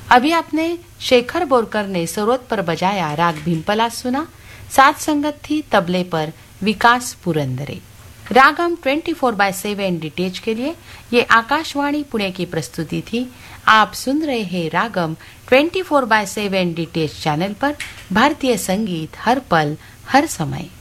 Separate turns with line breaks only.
अभी आपने शेखर बोरकर ने सरोद पर बजाया राग भीमपला सुना। साथ संगत थी तबले पर विकास पुरंदरे। रागम 24/7 डीटीएच के लिए ये आकाशवाणी पुणे की प्रस्तुति थी। आप सुन रहे हैं रागम 24/7 डीटीएच चैनल पर भारतीय संगीत हर पल हर समय।